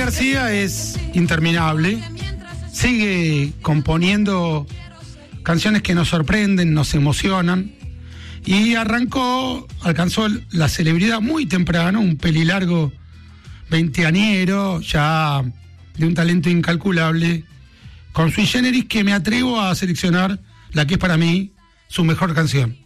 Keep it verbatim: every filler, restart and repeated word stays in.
García es interminable, sigue componiendo canciones que nos sorprenden, nos emocionan, y arrancó, alcanzó la celebridad muy temprano, un pelilargo veinteañero, ya de un talento incalculable, con Sui Generis, que me atrevo a seleccionar la que es para mí su mejor canción.